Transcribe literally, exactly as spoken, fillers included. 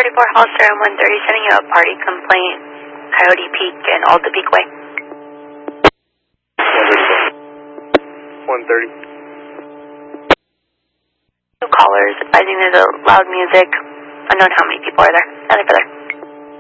thirty-four Hollister and one thirty, sending you a party complaint, Coyote Peak and Alta Peak Way. one thirty. Two callers advising there's a loud music. Unknown how many people are there. Nothing further.